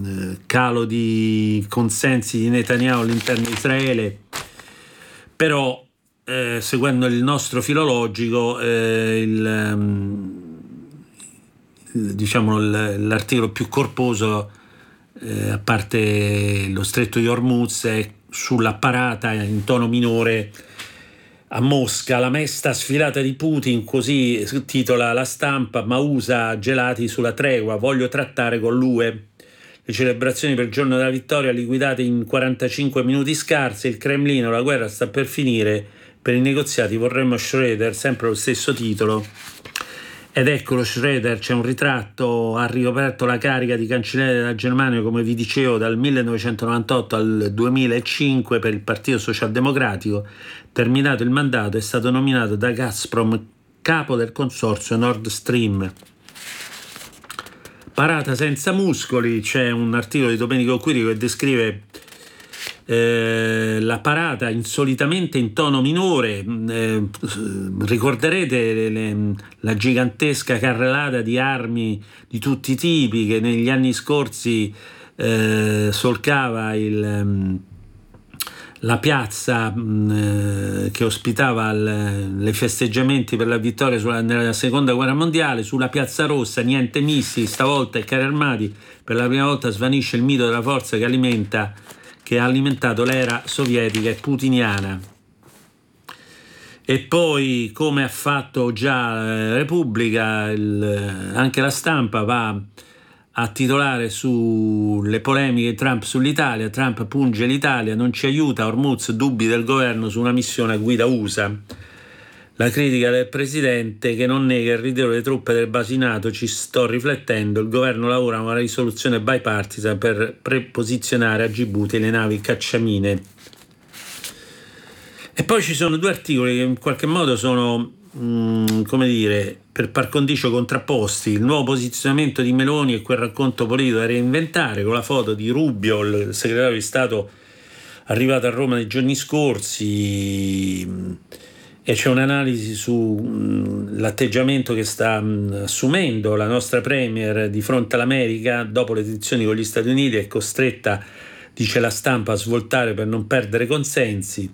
calo di consensi di Netanyahu all'interno di Israele, però seguendo il nostro filologico diciamo l'articolo più corposo, a parte lo stretto di Hormuz, è sulla parata in tono minore a Mosca, la mesta sfilata di Putin, così titola La Stampa, ma usa gelati sulla tregua, voglio trattare con l'UE. Le celebrazioni per il giorno della vittoria liquidate in 45 minuti scarsi, il Cremlino, la guerra sta per finire, per i negoziati vorremmo Schröder, sempre lo stesso titolo. Ed eccolo Schröder, c'è un ritratto, ha ricoperto la carica di cancelliere della Germania, come vi dicevo, dal 1998 al 2005 per il Partito Socialdemocratico. Terminato il mandato è stato nominato da Gazprom capo del consorzio Nord Stream. Parata senza muscoli, c'è un articolo di Domenico Quirico che descrive la parata insolitamente in tono minore. Ricorderete la gigantesca carrellata di armi di tutti i tipi che negli anni scorsi solcava la piazza che ospitava i festeggiamenti per la vittoria nella seconda guerra mondiale. Sulla Piazza Rossa niente missili, stavolta e carri armati. Per la prima volta svanisce il mito della forza che ha alimentato l'era sovietica e putiniana. E poi, come ha fatto già Repubblica, anche La Stampa va a titolare sulle polemiche Trump sull'Italia. Trump punge l'Italia, non ci aiuta, Hormuz dubbi del governo su una missione a guida USA. La critica del presidente che non nega il ritiro delle truppe del bacinato, ci sto riflettendo, il governo lavora a una risoluzione bipartisan per preposizionare a Gibuti le navi cacciamine. E poi ci sono due articoli che in qualche modo sono, come dire, per par condicio contrapposti. Il nuovo posizionamento di Meloni e quel racconto politico da reinventare, con la foto di Rubio, il segretario di Stato arrivato a Roma nei giorni scorsi, e c'è un'analisi sull'atteggiamento che sta assumendo la nostra Premier di fronte all'America. Dopo le tensioni con gli Stati Uniti è costretta, dice La Stampa, a svoltare per non perdere consensi.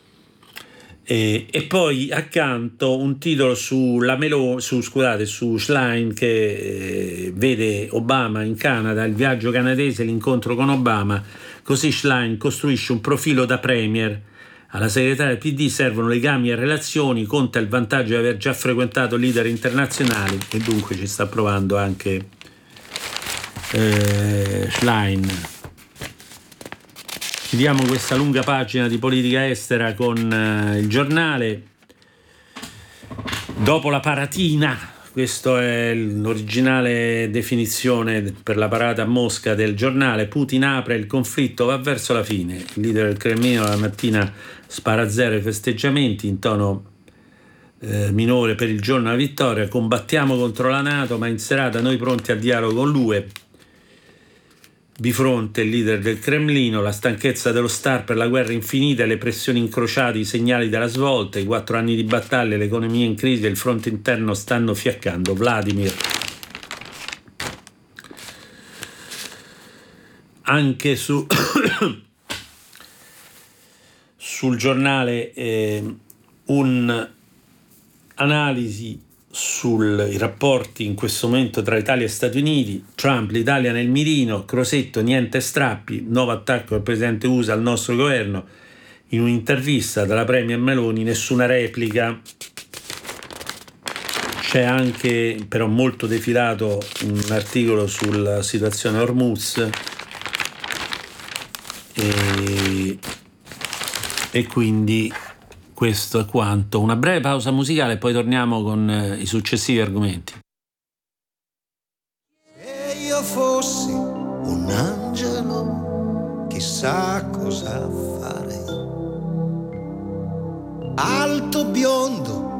E poi accanto un titolo su Schlein, che vede Obama in Canada, il viaggio canadese, l'incontro con Obama. Così Schlein costruisce un profilo da Premier. Alla segretaria del PD servono legami e relazioni, conta il vantaggio di aver già frequentato leader internazionali, e dunque ci sta provando anche Schlein. Chiudiamo questa lunga pagina di politica estera con il Giornale. Dopo la paratina, questa è l'originale definizione per la parata a Mosca del Giornale, Putin apre, il conflitto va verso la fine, il leader del Cremlino la mattina spara a zero i festeggiamenti in tono minore per il giorno della vittoria, combattiamo contro la NATO ma in serata noi pronti al dialogo con l'UE. Bifronte il leader del Cremlino, la stanchezza dello star per la guerra infinita, le pressioni incrociate, i segnali della svolta, i 4 anni di battaglia, l'economia in crisi e il fronte interno stanno fiaccando. Vladimir. Anche sul Giornale un'analisi sui rapporti in questo momento tra Italia e Stati Uniti. Trump, l'Italia nel mirino, Crosetto, niente strappi, nuovo attacco del presidente USA al nostro governo. In un'intervista dalla Premier Meloni, nessuna replica. C'è anche, però molto defilato, un articolo sulla situazione Hormuz e quindi questo è quanto. Una breve pausa musicale e poi torniamo con i successivi argomenti. Se io fossi un angelo, chissà cosa farei. Alto, biondo,